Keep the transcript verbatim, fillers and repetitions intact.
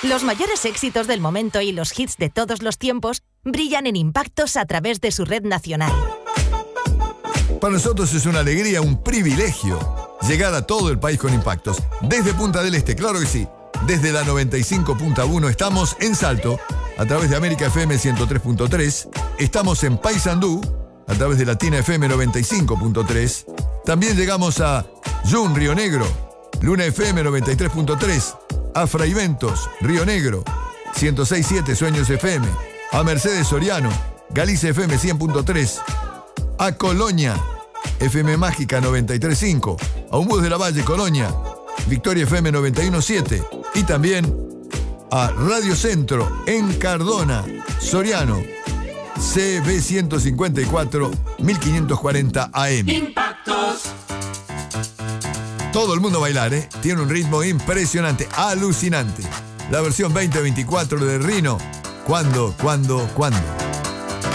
Los mayores éxitos del momento y los hits de todos los tiempos brillan en Impactos a través de su red nacional. Para nosotros es una alegría, un privilegio llegar a todo el país con Impactos. Desde Punta del Este, claro que sí. Desde la noventa y cinco punto uno estamos en Salto, a través de América F M ciento tres punto tres. Estamos en Paysandú, a través de Latina F M noventa y cinco punto tres. También llegamos a Jun, Río Negro, Luna F M noventa y tres punto tres. A Fraiventos, Río Negro, ciento seis punto siete Sueños F M. A Mercedes Soriano, Galicia F M cien punto tres. A Colonia, F M Mágica noventa y tres punto cinco. A Humbús de la Valle, Colonia, Victoria F M noventa y uno punto siete. Y también a Radio Centro en Cardona, Soriano, C B ciento cincuenta y cuatro, mil quinientos cuarenta A M. Impactos. Todo el mundo bailar, ¿eh? Tiene un ritmo impresionante, alucinante. La versión veinte veinticuatro de Rino. ¿Cuándo, cuándo, cuándo?